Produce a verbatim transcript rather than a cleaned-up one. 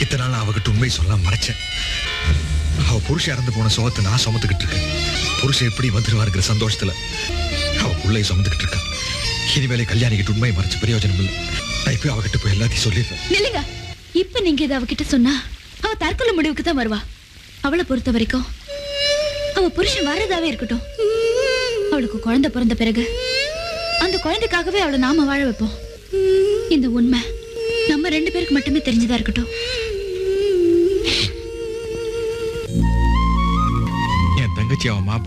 இத்தனை நாள் அவகிட்ட உண்மை சொல்ல மறைச்சேன். அவ புருஷன் இறந்து போன சோகத்தை நான் சுமந்துக்கிட்டு இருக்கேன். புருஷன் எப்படி வந்துருவாருங்கிற சந்தோஷத்துல அவ புள்ளைய சுமந்துக்கிட்டு இருக்கா. இனிமேலே கல்யாணிக்கிட்டு உண்மையை மறைச்ச பிரயோஜனம் இல்லை. நான் இப்ப அவகிட்ட போய் எல்லாத்தையும் சொல்லிடுறேன். நில்லுங்க. இப்ப நீங்க இதை அவகிட்ட சொன்னா அவ தற்கொலை முடிவுக்கு தான் வருவா. அவளை பொறுத்த வரைக்கும் அவ புருஷன் வரதாவே இருக்கட்டும். அவளுக்கு குழந்தை பிறந்த பிறகு அந்த குழந்தைக்காகவே அவளை நாம வாழ வைப்போம். இந்த உண்மை நம்ம ரெண்டு பேருக்கு மட்டுமே தெரிஞ்சதா இருக்கட்டும். என் தங்கச்சி அவன் மாப்பிள்ளை